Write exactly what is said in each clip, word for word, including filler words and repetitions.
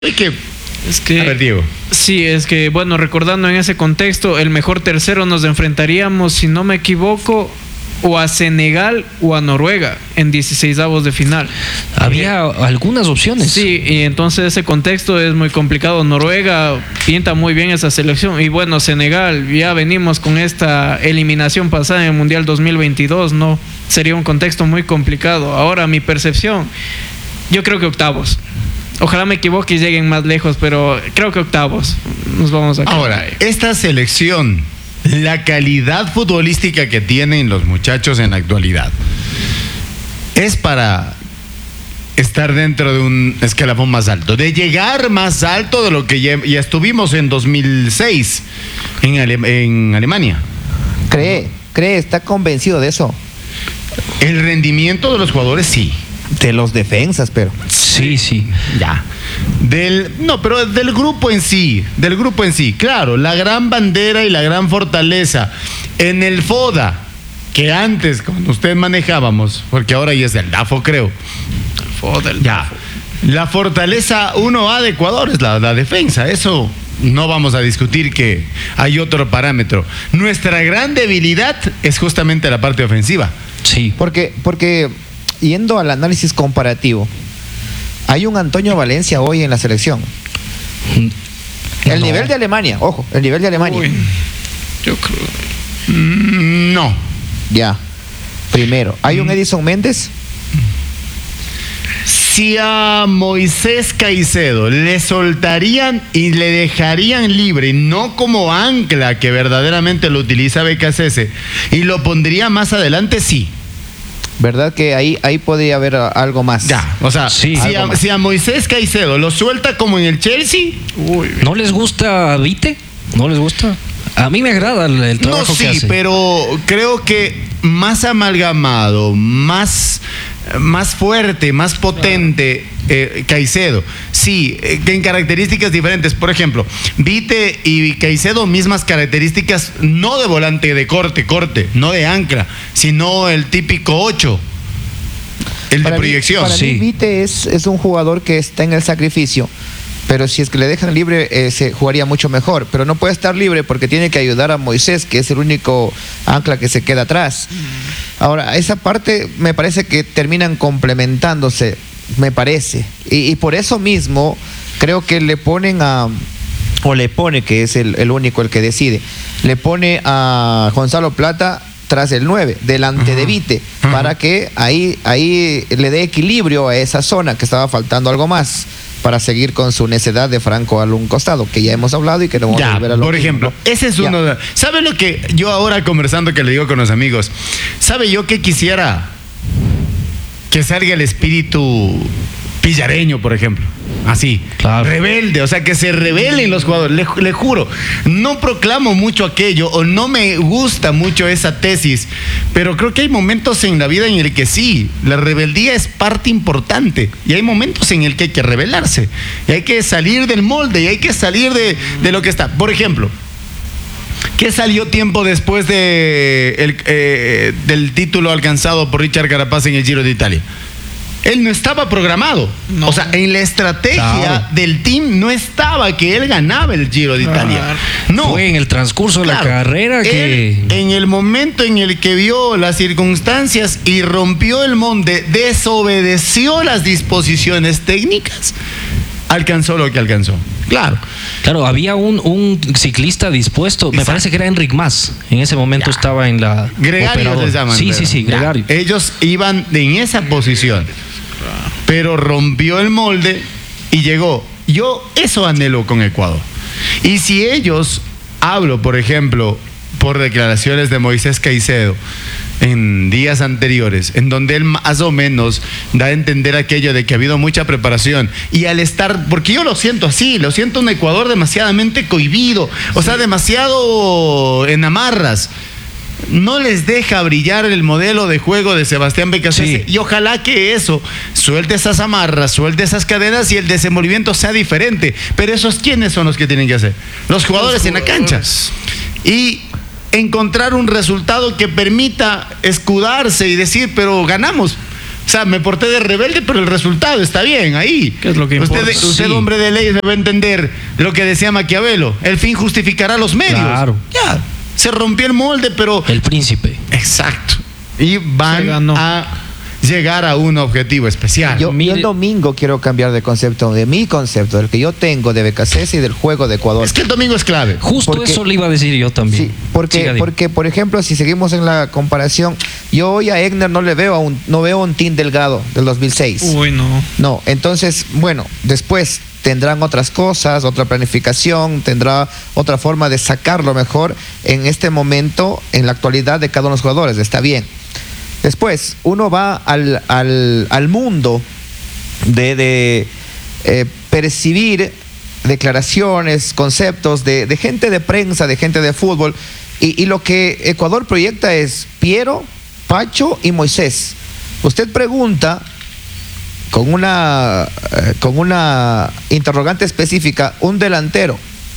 que Es que, a ver, Diego. Sí, es que, bueno, recordando en ese contexto, el mejor tercero nos enfrentaríamos, si no me equivoco, o a Senegal o a Noruega en dieciseisavos de final. Había eh, algunas opciones. Sí, y entonces ese contexto es muy complicado. Noruega pinta muy bien esa selección. Y bueno, Senegal, ya venimos con esta eliminación pasada en el Mundial dos mil veintidós, ¿no? Sería un contexto muy complicado. Ahora, mi percepción, yo creo que octavos. Ojalá me equivoque y lleguen más lejos, pero creo que octavos nos vamos a quedar. Ahora, esta selección, la calidad futbolística que tienen los muchachos en la actualidad, es para estar dentro de un escalafón más alto, de llegar más alto de lo que ya, ya estuvimos en dos mil seis en, Ale, en Alemania. Cree, cree, está convencido de eso. El rendimiento de los jugadores, sí. De los defensas, pero. Sí, sí. Ya. Del, no, pero del grupo en sí, del grupo en sí. Claro, la gran bandera y la gran fortaleza en el FODA, que antes cuando usted manejábamos, porque ahora ya es del D A F O, creo. El FODA, el ya. D A F O. La fortaleza uno A de Ecuador es la, la defensa, eso no vamos a discutir que hay otro parámetro. Nuestra gran debilidad es justamente la parte ofensiva. Sí. Porque, porque yendo al análisis comparativo, hay un Antonio Valencia hoy en la selección. El No. nivel de Alemania, ojo, el nivel de Alemania. Uy, yo creo. Mm, no. Ya. Primero, ¿hay un Edison Méndez? Si a Moisés Caicedo le soltarían y le dejarían libre, no como ancla que verdaderamente lo utiliza B K C S, y lo pondría más adelante, sí. ¿Verdad que ahí, ahí podría haber algo más? Ya, o sea, Sí, si, algo a, más. si a Moisés Caicedo lo suelta como en el Chelsea, Uy, ¿No les gusta Vite? ¿No les gusta? A mí me agrada el, el no, trabajo que sí, hace. pero creo que más amalgamado, más, más fuerte, más potente eh, Caicedo. Sí, eh, en características diferentes. Por ejemplo, Vite y Caicedo, mismas características, no de volante de corte, corte, no de ancla, sino el típico ocho, el Para de mí- proyección. Para Sí. mí, Vite es, es un jugador que está en el sacrificio. Pero si es que le dejan libre, eh, se jugaría mucho mejor. Pero no puede estar libre porque tiene que ayudar a Moisés, que es el único ancla que se queda atrás. Ahora, esa parte me parece que terminan complementándose, me parece. Y, y por eso mismo creo que le ponen a, o le pone, que es el, el único el que decide, le pone a Gonzalo Plata tras el nueve, delante de Vite, para que ahí, ahí le dé equilibrio a esa zona que estaba faltando algo más, para seguir con su necedad de Franco al un costado, que ya hemos hablado y que no vamos Ya, a volver a lo por mismo, ejemplo, ¿no? ese es Ya. uno de... ¿Sabe lo que yo ahora conversando que le digo con los amigos? ¿Sabe yo que quisiera que salga el espíritu pillareño, por ejemplo? Así, Claro. rebelde, o sea, que se rebelen los jugadores. Le, le juro, no proclamo mucho aquello o no me gusta mucho esa tesis, pero creo que hay momentos en la vida en el que sí, la rebeldía es parte importante y hay momentos en el que hay que rebelarse y hay que salir del molde y hay que salir de, de lo que está. Por ejemplo, ¿qué salió tiempo después de el, eh, del título alcanzado por Richard Carapaz en el Giro de Italia? Él no estaba programado. No. O sea, en la estrategia Claro. del team no estaba que él ganaba el Giro de Italia. Claro. No. Fue en el transcurso de Claro, la carrera que... él, en el momento en el que vio las circunstancias y rompió el monte, desobedeció las disposiciones técnicas, alcanzó lo que alcanzó. Claro. Claro, había un, un ciclista dispuesto, me Exacto. parece que era Enric Mas, en ese momento Ya. estaba en la... Gregario operador. les llaman. Sí, pero- sí, sí, Ya. Gregario. Ellos iban en esa posición, pero rompió el molde y llegó. Yo eso anhelo con Ecuador. Y si ellos, hablo por ejemplo, por declaraciones de Moisés Caicedo en días anteriores, en donde él más o menos da a entender aquello de que ha habido mucha preparación y al estar, porque yo lo siento así, lo siento un Ecuador demasiadamente cohibido, o sea, demasiado en amarras. No les deja brillar el modelo de juego de Sebastián Becasese. Sí. Y ojalá que eso suelte esas amarras, suelte esas cadenas y el desenvolvimiento sea diferente. Pero esos, ¿quiénes son los que tienen que hacer? Los jugadores, Los en la cancha. jugadores. Y encontrar un resultado que permita escudarse y decir, pero ganamos. O sea, me porté de rebelde, pero el resultado está bien ahí. ¿Qué es lo que usted, importa? usted, Sí. hombre de ley, se va a entender lo que decía Maquiavelo. El fin justificará los medios. Claro. Ya, se rompió el molde, pero... El príncipe. Exacto. Y Se van ganó. a llegar a un objetivo especial. Yo, yo Mire- el domingo quiero cambiar de concepto, de mi concepto, del que yo tengo de B K C S y del juego de Ecuador. Es que el domingo es clave. Justo Porque- eso le iba a decir yo también. Sí, porque, Siga, diga. porque, por ejemplo, si seguimos en la comparación, yo hoy a Egner no le veo a un, no veo a un Team Delgado del dos mil seis. Uy, no. No, entonces, bueno, después tendrán otras cosas, otra planificación, tendrá otra forma de sacarlo mejor en este momento, en la actualidad de cada uno de los jugadores, está bien. Después, uno va al, al, al mundo de, de eh, percibir declaraciones, conceptos de, de gente de prensa, de gente de fútbol, y, y lo que Ecuador proyecta es Piero, Pacho y Moisés. Usted pregunta con una, eh, con una interrogante específica, un delantero,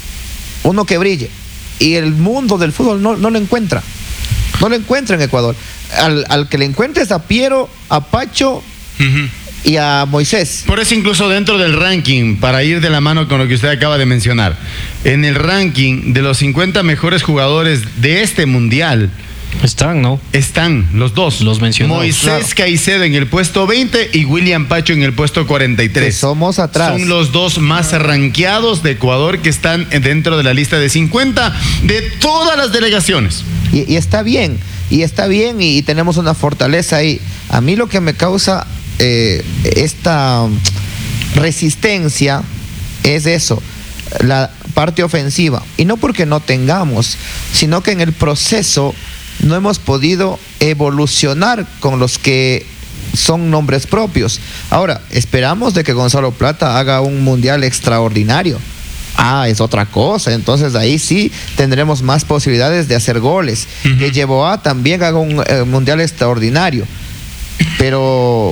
uno que brille, y el mundo del fútbol no, no lo encuentra. No lo encuentra en Ecuador. Al, al que le encuentres a Piero, a Pacho Ujú. y a Moisés. Por eso incluso dentro del ranking, para ir de la mano con lo que usted acaba de mencionar, en el ranking de los cincuenta mejores jugadores de este mundial, Están, ¿no? están los dos. Los mencionados, Moisés claro. Caicedo en el puesto veinte y William Pacho en el puesto cuarenta y Que tres. somos atrás. Son los dos más rankeados de Ecuador que están dentro de la lista de cincuenta de todas las delegaciones. Y, y está bien, y está bien, y, y tenemos una fortaleza ahí. A mí lo que me causa eh, esta resistencia es eso, la parte ofensiva. Y no porque no tengamos, sino que en el proceso no hemos podido evolucionar con los que son nombres propios. Ahora, esperamos de que Gonzalo Plata haga un mundial extraordinario. Ah, es otra cosa. Entonces ahí sí tendremos más posibilidades de hacer goles. Ujú. Que Yeboah también haga un eh, mundial extraordinario. Pero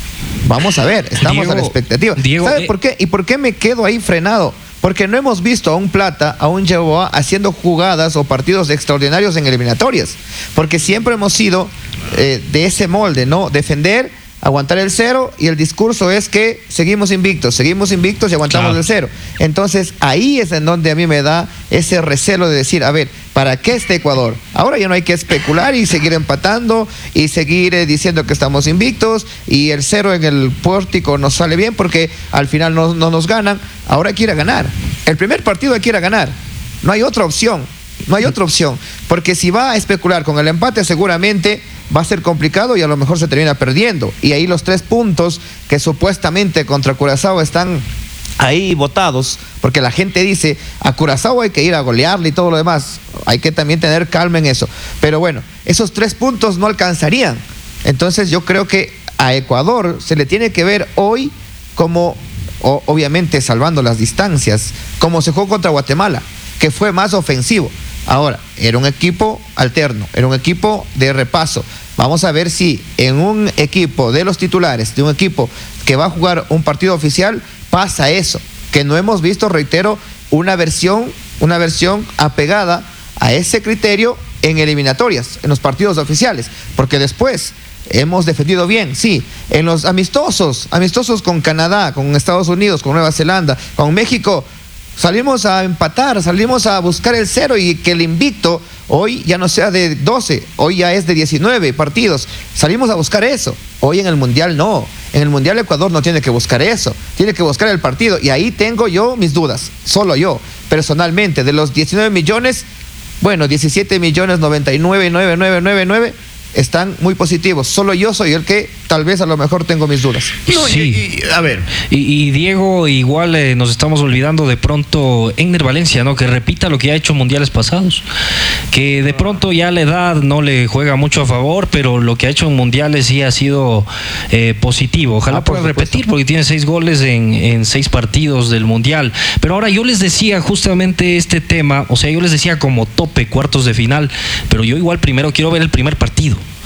vamos a ver, estamos Diego, a la expectativa. Diego, ¿Sabe eh, por qué? ¿Y por qué me quedo ahí frenado? Porque no hemos visto a un Plata, a un Yeboah haciendo jugadas o partidos extraordinarios en eliminatorias. Porque siempre hemos sido eh, de ese molde, ¿no? Defender, aguantar el cero, y el discurso es que seguimos invictos, seguimos invictos y aguantamos Claro. el cero. Entonces ahí es en donde a mí me da ese recelo de decir, a ver, ¿para qué este Ecuador? Ahora ya no hay que especular y seguir empatando y seguir eh, diciendo que estamos invictos y el cero en el pórtico nos sale bien porque al final no, no nos ganan. Ahora hay que ir a ganar. El primer partido hay que ir a ganar. No hay otra opción. No hay otra opción. Porque si va a especular con el empate, seguramente va a ser complicado y a lo mejor se termina perdiendo. Y ahí los tres puntos que supuestamente contra Curazao están ahí votados, porque la gente dice, a Curazao hay que ir a golearle y todo lo demás. Hay que también tener calma en eso. Pero bueno, esos tres puntos no alcanzarían. Entonces yo creo que a Ecuador se le tiene que ver hoy como, o- obviamente salvando las distancias, como se jugó contra Guatemala, que fue más ofensivo. Ahora, era un equipo alterno, era un equipo de repaso. Vamos a ver si en un equipo de los titulares, de un equipo que va a jugar un partido oficial, pasa eso, que no hemos visto, reitero, una versión, una versión apegada a ese criterio en eliminatorias, en los partidos oficiales, porque después hemos defendido bien, sí, en los amistosos, amistosos con Canadá, con Estados Unidos, con Nueva Zelanda, con México, salimos a empatar, salimos a buscar el cero y que el invicto hoy ya no sea de doce, hoy ya es de diecinueve partidos. Salimos a buscar eso. Hoy en el Mundial no. En el Mundial Ecuador no tiene que buscar eso. Tiene que buscar el partido. Y ahí tengo yo mis dudas. Solo yo, personalmente. De los diecinueve millones, bueno, diecisiete millones noventa y nueve mil novecientos noventa y nueve están muy positivos. Solo yo soy el que tal vez a lo mejor tengo mis dudas. No, Sí. y- y- a ver, Y, y Diego, igual eh, nos estamos olvidando de pronto Egner Valencia, ¿no? Que repita lo que ha hecho en mundiales pasados. Que de pronto ya la edad no le juega mucho a favor, pero lo que ha hecho en mundiales sí ha sido eh, positivo. Ojalá Ah, por pueda supuesto. repetir, porque tiene seis goles en, en seis partidos del mundial. Pero ahora yo les decía justamente este tema, o sea, yo les decía como tope cuartos de final, pero yo igual primero quiero ver el primer partido.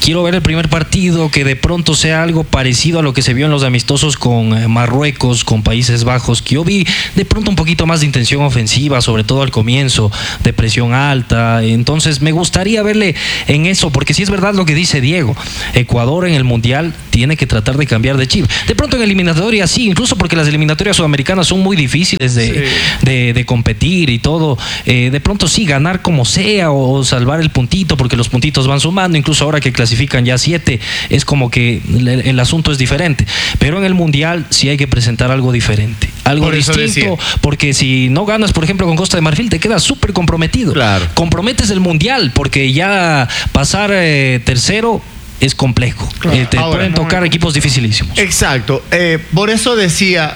quiero ver el primer partido, que de pronto sea algo parecido a lo que se vio en los amistosos con eh, Marruecos, con Países Bajos, que yo vi de pronto un poquito más de intención ofensiva, sobre todo al comienzo, de presión alta. Entonces me gustaría verle en eso, porque si es verdad lo que dice Diego, Ecuador en el Mundial tiene que tratar de cambiar de chip. De pronto en eliminatorias sí, incluso porque las eliminatorias sudamericanas son muy difíciles de, sí. de, de competir y todo. Eh, de pronto sí, ganar como sea o salvar el puntito, porque los puntitos van sumando, incluso ahora que clasifican ya siete, es como que el, el asunto es diferente. Pero en el Mundial sí hay que presentar algo diferente, algo Por eso distinto, decía. porque si no ganas, por ejemplo, con Costa de Marfil, te quedas súper comprometido. Claro. Comprometes el Mundial, porque ya pasar eh, tercero es complejo. Claro. Eh, te Ahora, pueden tocar equipos dificilísimos. Exacto. Eh, por eso decía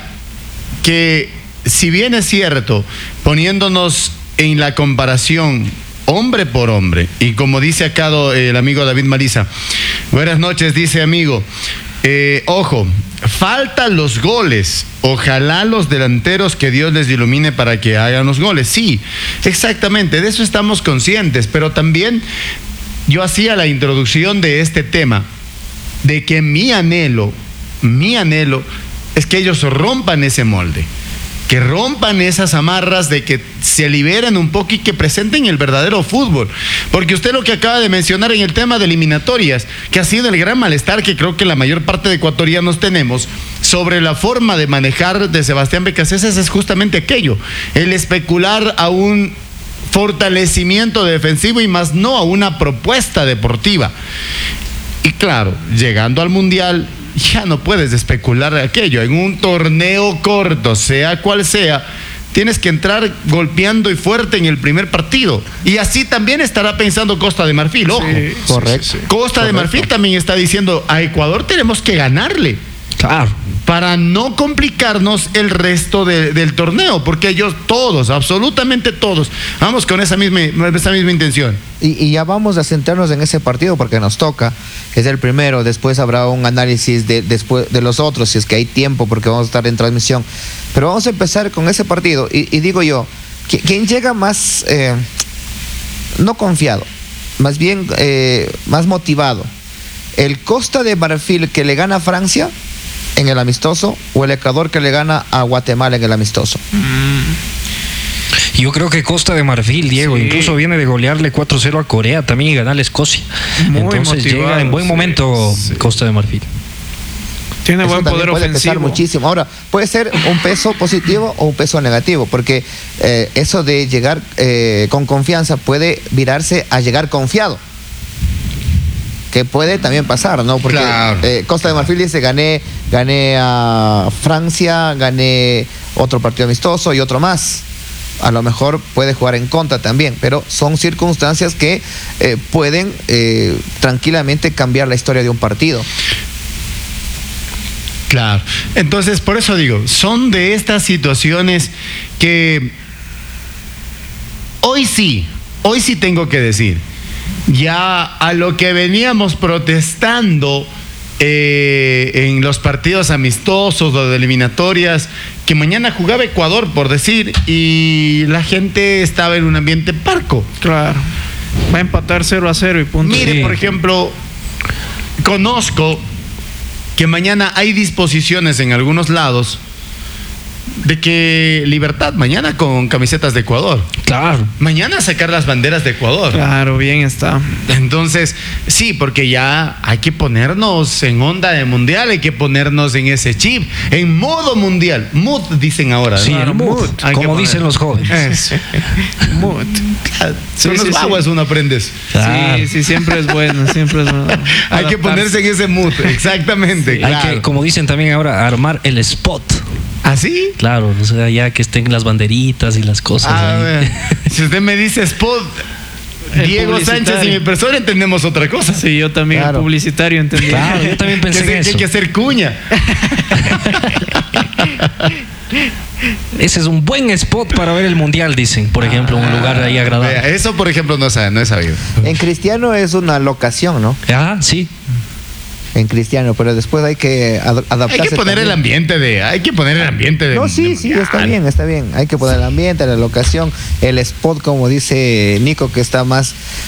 que si bien es cierto, poniéndonos en la comparación hombre por hombre, y como dice acá el amigo David Mariza, buenas noches, dice amigo, eh, ojo, faltan los goles, ojalá los delanteros que Dios les ilumine para que hagan los goles. Sí, exactamente, de eso estamos conscientes, pero también yo hacía la introducción de este tema, de que mi anhelo, mi anhelo es que ellos rompan ese molde, que rompan esas amarras, de que se liberen un poco y que presenten el verdadero fútbol. Porque usted lo que acaba de mencionar en el tema de eliminatorias, que ha sido el gran malestar que creo que la mayor parte de ecuatorianos tenemos sobre la forma de manejar de Sebastián Becaceses, es justamente aquello, el especular a un fortalecimiento defensivo y más no a una propuesta deportiva. Y claro, llegando al Mundial, ya no puedes especular aquello. En un torneo corto, sea cual sea, tienes que entrar golpeando y fuerte en el primer partido. Y así también estará pensando Costa de Marfil, ojo. Sí, Correcto. sí, sí. Costa Correcto. de Marfil también está diciendo, a Ecuador tenemos que ganarle, Claro. para no complicarnos el resto de, del torneo, porque ellos todos, absolutamente todos, vamos con esa misma, esa misma intención. Y, y ya vamos a centrarnos en ese partido porque nos toca, es el primero, después habrá un análisis de, después de los otros, si es que hay tiempo, porque vamos a estar en transmisión. Pero vamos a empezar con ese partido, y, y digo yo, ¿qui- ¿quién llega más, eh, no confiado, más bien eh, más motivado? ¿El Costa de Marfil que le gana a Francia en el amistoso, o el Ecuador que le gana a Guatemala en el amistoso? Yo creo que Costa de Marfil, Diego, Sí. incluso viene de golearle cuatro cero a Corea también y ganarle a Escocia. Muy Entonces motivado, llega en buen sí, momento sí. Costa de Marfil. Tiene Eso buen también poder puede pesar ofensivo. muchísimo. Ahora, puede ser un peso positivo o un peso negativo, porque eh, eso de llegar eh, con confianza puede virarse a llegar confiado, que puede también pasar, ¿no? Porque Claro. eh, Costa de Marfil dice, gané, gané a Francia, gané otro partido amistoso y otro más. A lo mejor puede jugar en contra también, pero son circunstancias que eh, pueden eh, tranquilamente cambiar la historia de un partido. Claro. Entonces, por eso digo, son de estas situaciones que hoy sí, hoy sí tengo que decir, ya a lo que veníamos protestando eh, en los partidos amistosos o de eliminatorias, que mañana jugaba Ecuador, por decir, y la gente estaba en un ambiente parco. Claro. Va a empatar cero a cero y punto. Mire, Sí. por ejemplo, conozco que mañana hay disposiciones en algunos lados de que Libertad mañana con camisetas de Ecuador, Claro. mañana sacar las banderas de Ecuador. Claro, bien está. Entonces, sí, porque ya hay que ponernos en onda de mundial, hay que ponernos en ese chip, en modo mundial. Mood dicen ahora. ¿no? Sí, Claro, el mood, mood. Hay que como poner- dicen los jóvenes. Eso. Mood. Claro, Sí, con los sí, sí. guaguas uno aprendes. Claro. Sí, sí, siempre es bueno, siempre es bueno. Hay que Adaptarse. ponerse en ese mood, exactamente. Hay claro. que, como dicen también ahora, armar el spot. ¿Así? Claro, o sea, ya que estén las banderitas y las cosas A ahí. ver, si usted me dice spot, El Diego Sánchez y publicitario. mi persona entendemos otra cosa. Sí, yo también, Claro. el publicitario entendí. Claro, yo también Que, pensé se- en que hay eso. que hacer cuña. Ese es un buen spot para ver el mundial, dicen, por ejemplo, un lugar ahí agradable. Vea, eso, por ejemplo, no, sabe, no he sabido. En cristiano es una locación, ¿no? Ah, sí. En cristiano, pero después hay que ad- adaptarse. Hay que poner también. el ambiente de. Hay que poner el ambiente de. No, sí, de sí, mundial. está bien, está bien. Hay que poner el ambiente, la locación, el spot, como dice Nico, que está más,